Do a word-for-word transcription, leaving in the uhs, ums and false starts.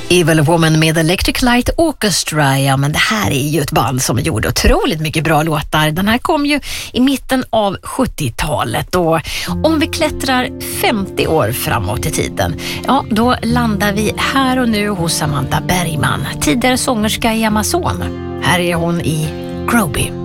Evil Woman med Electric Light Orchestra. Ja, men det här är ju ett band som gjorde otroligt mycket bra låtar. Den här kom ju i mitten av sjuttiotalet och om vi klättrar femtio år framåt i tiden, ja, då landar vi här och nu hos Samantha Bergman, tidigare sångerska i Amazon. Här är hon i Groby.